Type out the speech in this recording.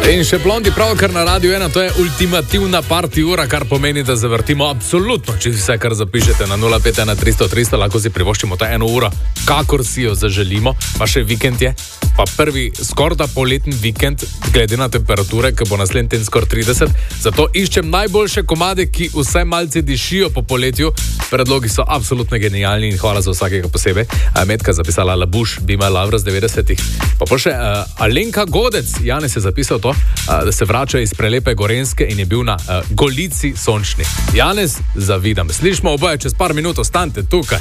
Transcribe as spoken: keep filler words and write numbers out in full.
In še Blondi pravkar na Radio ena, to je ultimativna party ura, kar pomeni, da zavrtimo absolutno, če vse, kar zapišete na nula pet ena tristo tristo, lahko si privoščimo ta eno uro, kakor si jo zaželimo, pa še vikend je, pa prvi skorda poleten vikend, glede na temperature, ki bo naslednji teden skor trideset, zato iščem najboljše komade, ki vsaj malce dišijo po poletju, predlogi so absolutno genialni in hvala za vsakega posebej. Metka zapisala Labuš, Be My Lover z devetdesetih, pa pa še uh, Alenka Godec, Janez je zapisal to, da se vrača iz prelepe Gorenjske in je bil na uh, Golici sončni. Janez, zavidam. Slišimo oboje čez par minut, ostanite tukaj.